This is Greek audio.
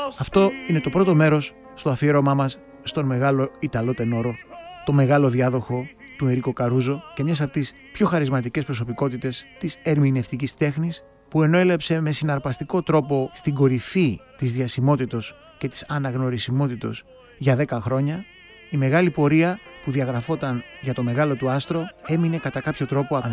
Αυτό είναι το πρώτο μέρος στο αφιέρωμά μας στον μεγάλο Ιταλό τενόρο, το μεγάλο διάδοχο του Ενρίκο Καρούζο και μιας από τις πιο χαρισματικές προσωπικότητες της ερμηνευτικής τέχνης, που ενώ έλεψε με συναρπαστικό τρόπο στην κορυφή της διασημότητος και της αναγνωρισιμότητος για 10 χρόνια, η μεγάλη πορεία που διαγραφόταν για το μεγάλο του άστρο έμεινε κατά κάποιο τρόπο